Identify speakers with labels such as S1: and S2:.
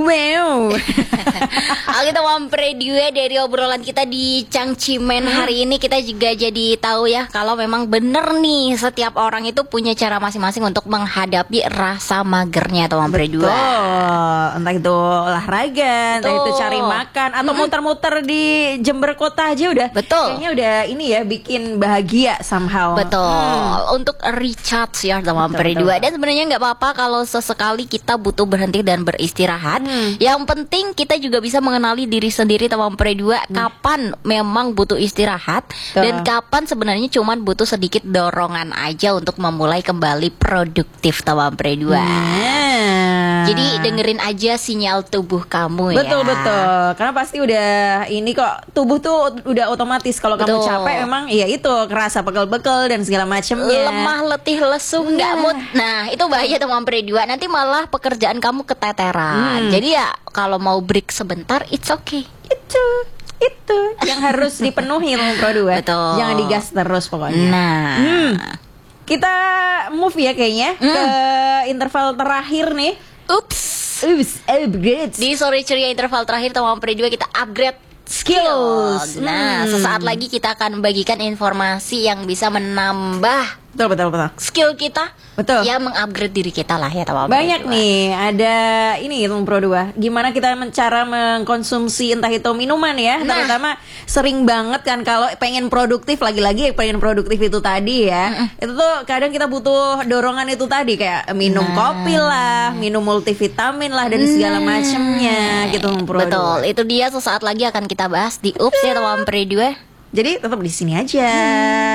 S1: Wow.
S2: Oke teman Predue, dari obrolan kita di Cangcimen hari ini kita juga jadi tahu ya kalau memang bener nih setiap orang itu punya cara masing-masing untuk menghadapi rasa magernya teman Predue.
S1: Entah itu olahraga, entah itu cari makan, atau muter-muter di Jember Kota aja udah.
S2: Betul.
S1: Kayaknya udah ini ya bikin bahagia somehow.
S2: Betul. Untuk recharge ya teman Predue. Dan sebenarnya nggak apa-apa kalau sesekali kita butuh berhenti dan beristirahat. Yang penting kita juga bisa mengenali diri sendiri teman Predue, kapan memang butuh istirahat dan kapan sebenarnya cuman butuh sedikit dorongan aja untuk memulai kembali produktif teman Predue. Jadi dengerin aja sinyal tubuh kamu ya.
S1: Betul. Karena pasti udah ini kok, tubuh tuh udah otomatis kalau kamu capek memang ya itu kerasa pegel-pegel dan segala macamnya.
S2: Lemah, letih, lesu, nggak mood. Nah, itu bahaya teman Predue. Nanti malah pekerjaan kamu keteteran. Jadi ya kalau mau break sebentar, it's okay.
S1: Itu yang harus dipenuhi teman Predue.
S2: Betul.
S1: Jangan digas terus pokoknya.
S2: Nah,
S1: kita move ya kayaknya ke interval terakhir nih. Upgrade.
S2: Di sore ceria interval terakhir teman Predue kita upgrade skills. Nah, sesaat lagi kita akan membagikan informasi yang bisa menambah
S1: Betul.
S2: skill kita.
S1: Betul.
S2: Ya, mengupgrade diri kita lah ya teman
S1: Banyak
S2: Predue.
S1: nih, ada ini teman Predue. Gimana kita cara mengkonsumsi entah itu minuman ya, terutama sering banget kan kalau pengen produktif, lagi-lagi pengen produktif itu tadi ya. Itu tuh kadang kita butuh dorongan itu tadi kayak minum kopi lah, minum multivitamin lah dan segala macamnya gitu teman Predue.
S2: Betul, itu dia sesaat lagi akan kita bahas di Ups ya teman Predue.
S1: Jadi tetap di sini aja.